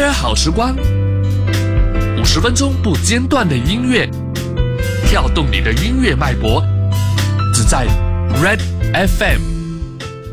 好时光，50分钟不间断的音乐，跳动你的音乐脉搏，只在 Red FM。